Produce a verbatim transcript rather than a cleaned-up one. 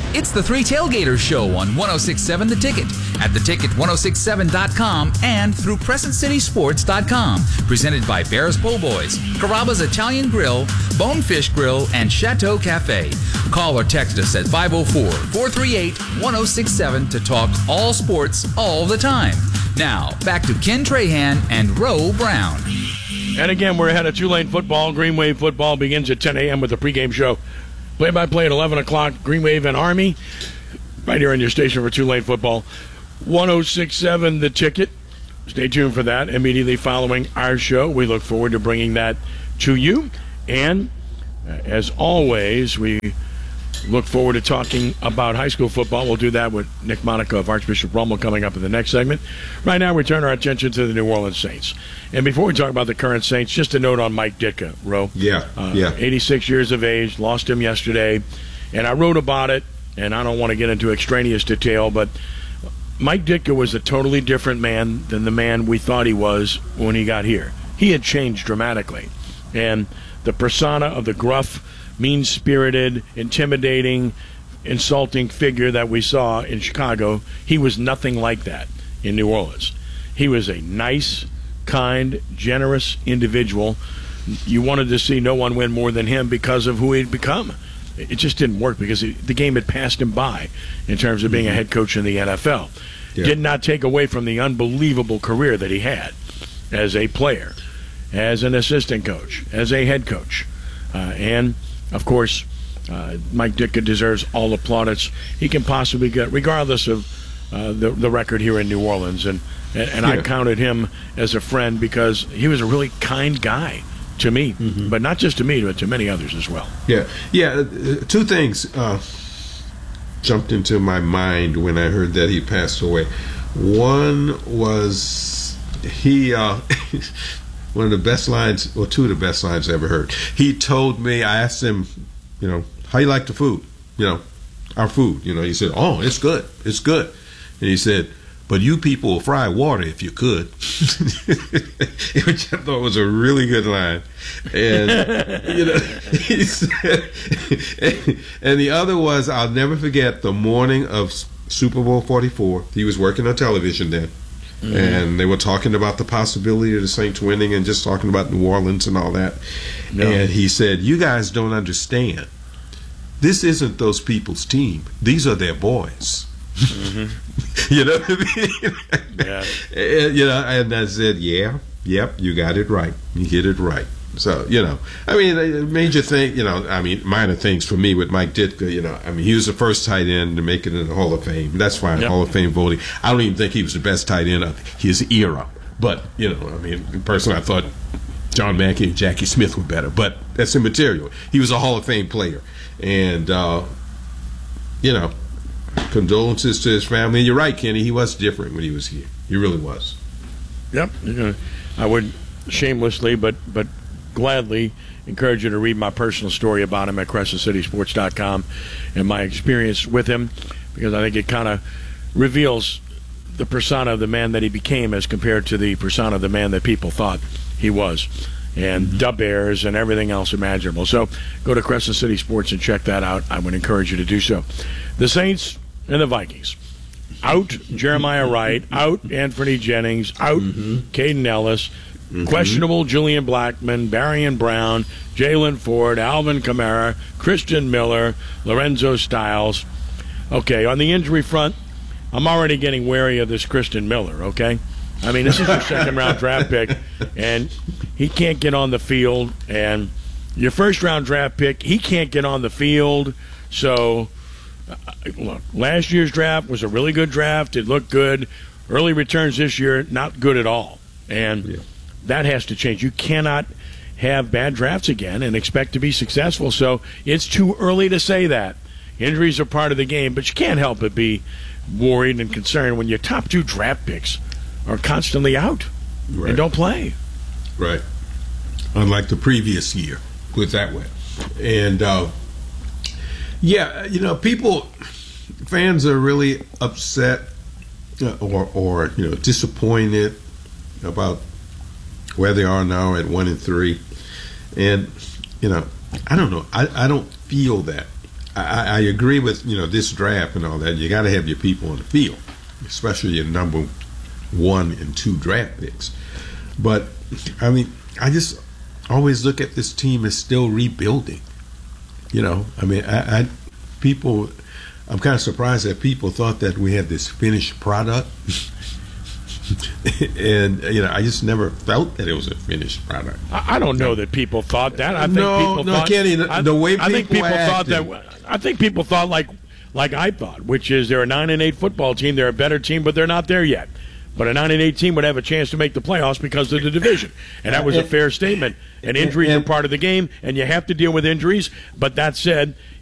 It's the Three Tailgaters Show on one oh six point seven The Ticket, at the ticket ten sixty-seven dot com, and through crescent city sports dot com. Presented by Bears Po' Boys, Carrabba's Italian Grill, Bonefish Grill, and Chateau Cafe. Call or text us at five oh four, four three eight, one oh six seven to talk all sports all the time. Now, back to Ken Trahan and Roe Brown. And again, we're ahead of Tulane football. Green Wave football begins at ten a.m. with the pregame show. Play-by-play at eleven o'clock, Green Wave and Army. Right here on your station for Tulane football. one oh six point seven The Ticket. Stay tuned for that immediately following our show. We look forward to bringing that to you. And uh, as always, we look forward to talking about high school football. We'll do that with Nick Monica of Archbishop Rummel coming up in the next segment. Right now, we turn our attention to the New Orleans Saints. And before we talk about the current Saints, just a note on Mike Ditka, Ro. Yeah, uh, yeah. eighty-six years of age, lost him yesterday. And I wrote about it, and I don't want to get into extraneous detail, but Mike Ditka was a totally different man than the man we thought he was when he got here. He had changed dramatically. And the persona of the gruff, mean-spirited, intimidating, insulting figure that we saw in Chicago, he was nothing like that in New Orleans. He was a nice, kind, generous individual. You wanted to see no one win more than him because of who he'd become. It just didn't work because the game had passed him by in terms of being a head coach in the N F L. Yeah. Did not take away from the unbelievable career that he had as a player, as an assistant coach, as a head coach. Uh, and, of course, uh, Mike Ditka deserves all the plaudits he can possibly get, regardless of uh, the, the record here in New Orleans. And, and, and yeah. I counted him as a friend because he was a really kind guy to me, mm-hmm. but not just to me, but to many others as well. Yeah, yeah. Uh, two things uh, jumped into my mind when I heard that he passed away. One was he, uh, one of the best lines, or two of the best lines I ever heard. He told me, I asked him, you know, how you like the food? You know, our food. You know, he said, oh, it's good, it's good. And he said, but you people will fry water if you could. Which I thought was a really good line. And, you know, he said, and the other was, I'll never forget the morning of Super Bowl forty-four. He was working on television then. Mm-hmm. And they were talking about the possibility of the Saints winning and just talking about New Orleans and all that. No. And he said, you guys don't understand. This isn't those people's team. These are their boys. Mm-hmm. You know what I mean? Yeah. And, you know, and I said, yeah, yep, you got it right. You hit it right. So, you know, I mean, a major thing, you know, I mean, minor things for me with Mike Ditka, you know, I mean, he was the first tight end to make it in the Hall of Fame. That's fine, yep. Hall of Fame voting. I don't even think he was the best tight end of his era. But, you know, I mean, personally, I thought John Mackey and Jackie Smith were better. But that's immaterial. He was a Hall of Fame player. And, uh, you know, condolences to his family. And you're right, Kenny, he was different when he was here. He really was. Yep. I would shamelessly, but but gladly encourage you to read my personal story about him at crescent city sports dot com and my experience with him, because I think it kind of reveals the persona of the man that he became as compared to the persona of the man that people thought he was, and mm-hmm. Dub Bears and everything else imaginable. So go to Crescent City Sports and check that out. I would encourage you to do so. The Saints and the Vikings. Out Jeremiah Wright, out Anthony Jennings, out mm-hmm. Caden Ellis, mm-hmm. questionable Julian Blackman, Barrion Brown, Jalen Ford, Alvin Kamara, Christian Miller, Lorenzo Styles. Okay, on the injury front, I'm already getting wary of this Christian Miller, okay? I mean, this is your second-round draft pick, and he can't get on the field. And your first-round draft pick, he can't get on the field. So, uh, look, last year's draft was a really good draft. It looked good. Early returns this year, not good at all. And yeah. that has to change. You cannot have bad drafts again and expect to be successful. So it's too early to say that. Injuries are part of the game, but you can't help but be worried and concerned when your top two draft picks are constantly out right. and don't play. Right. Unlike the previous year, put it that way. And, uh, yeah, you know, people, fans are really upset uh, or, or, you know, disappointed about where they are now at one and three. And, you know, I don't know. I, I don't feel that. I, I agree with, you know, this draft and all that. You got to have your people on the field, especially your number one and two draft picks. But, I mean, I just always look at this team as still rebuilding. You know, I mean, I, I people, I'm kind of surprised that people thought that we had this finished product. And, you know, I just never felt that it was a finished product. I, I don't know that people thought that. I think no, people no, thought, Kenny, the, I, the way people I think people acted. thought that. I think people thought like like I thought, which is they're a nine and eight football team. They're a better team, but they're not there yet. But a nine and eight team would have a chance to make the playoffs because of the division, and that was a fair statement. And injuries are part of the game, and you have to deal with injuries. But that said,